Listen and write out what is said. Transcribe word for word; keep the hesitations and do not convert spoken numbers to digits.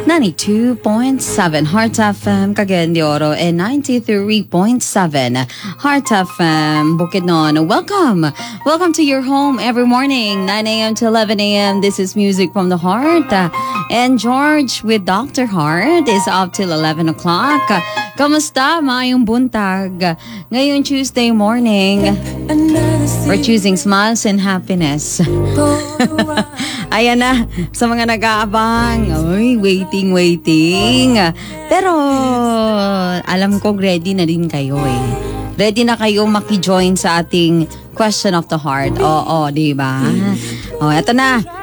ninety-two point seven Heart F M Cagayan de Oro and ninety-three point seven Heart F M Bukidnon. Welcome! Welcome to your home every morning, nine a.m. to eleven a.m. This is Music from the Heart. And George with Doctor Heart is up till eleven o'clock. Kamusta? Maayong buntag. Ngayong Tuesday morning, we're choosing smiles and happiness. Ayan na, sa mga nag-aabang. Uy, waiting, waiting. Pero, alam ko ready na din kayo eh. Ready na kayo maki-join sa ating Question of the Heart. Oo, di ba? Oh, eto na.